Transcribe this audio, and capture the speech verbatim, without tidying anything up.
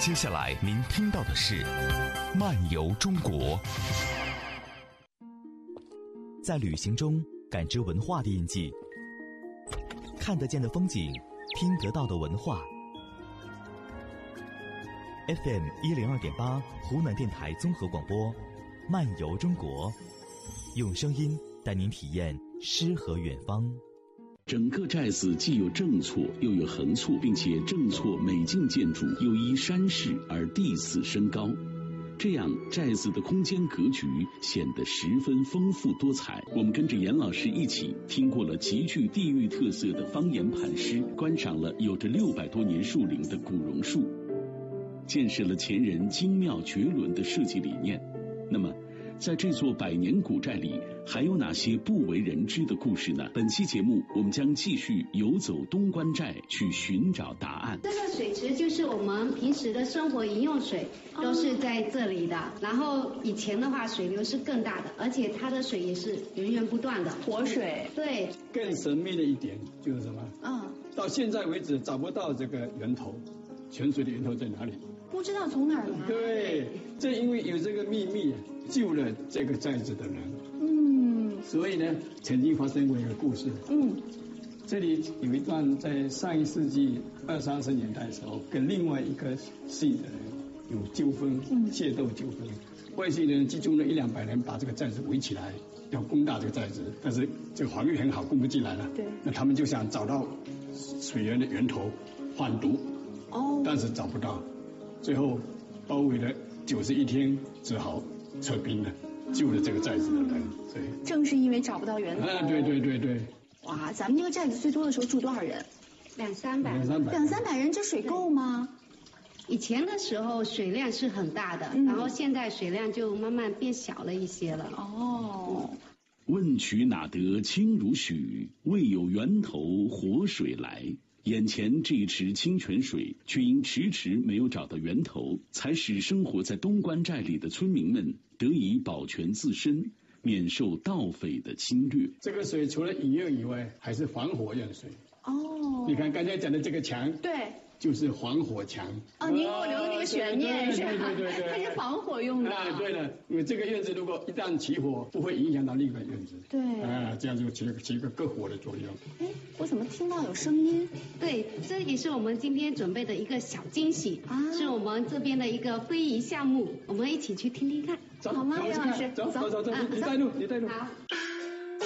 接下来您听到的是《漫游中国》。 在旅行中感知文化的印记，看得见的风景，听得到的文化。F M 一零二点八，湖南电台综合广播，《漫游中国》，用声音带您体验诗和远方。 整个寨子既有正错又有横错，并且正错每进建筑又依山势而递次升高，这样寨子的空间格局显得十分丰富多彩。我们跟着严老师一起听过了极具地域特色的方言盘诗，观赏了有着六百多年树龄的古榕树，见识了前人精妙绝伦的设计理念。那么在这座百年古寨里还有哪些不为人知的故事呢？本期节目我们将继续游走东关寨，去寻找答案。 这个水池就是我们平时的生活饮用水，都是在这里的。然后以前的话水流是更大的，而且它的水也是源源不断的活水。 对， 更神秘的一点就是什么？ 嗯， 到现在为止找不到这个源头，泉水的源头在哪里？ 不知道从哪儿来。 对，正因为有这个秘密，救了这个寨子的人。 嗯， 所以呢，曾经发生过一个故事。 嗯， 这里有一段在上一世纪二三十年代的时候，跟另外一个系的人有纠纷， 嗯， 械斗纠纷。外系的人集中了一两百人，把这个寨子围起来，要攻打这个寨子，但是这个防御很好，攻不进来了。 对， 那他们就想找到水源的源头，换毒。 哦， 但是找不到。最后包围了九十一天，只好撤兵了，救了这个寨子的人。对， 正是因为找不到源头。 啊，对对对对。 哇，咱们这个寨子最多的时候住多少人？ 两三百。 两三百。 两三百人，这水够吗？ 以前的时候水量是很大的，嗯、然后现在水量就慢慢变小了一些了。 哦。 嗯， 问渠哪得清如许，为有源头活水来。眼前这一池清泉水，却因迟迟没有找到源头，才使生活在东关寨里的村民们得以保全自身，免受盗匪的侵略。 这个水除了饮用以外，还是防火用水。 哦， 你看刚才讲的这个墙， 对， 就是防火墙。 哦，您给我留的那个悬念是吧？ 对对对对， 它是防火用的。 啊，对了，因为这个院子如果一旦起火，不会影响到另一个院子。 对。 啊，这样就起起一个隔火的作用。 哎，我怎么听到有声音？ 对，这也是我们今天准备的一个小惊喜，啊，是我们这边的一个非遗项目，我们一起去听听看， 走， 好吗？ 杨老师，走走走走，你带路，你带路。 好。